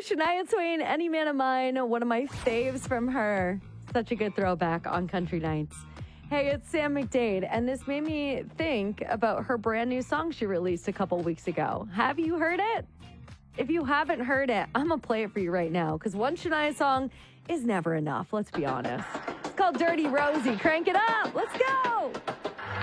Shania Twain, Any Man of Mine, one of my faves from her. Such a good throwback on Country Nights. Hey, it's Sam McDade, and this made me think about her brand new song she released a couple weeks ago. Have you heard it? If you haven't heard it, I'm going to play it for you right now, because one Shania song is never enough, let's be honest. It's called Dirty Rosie. Crank it up. Let's go.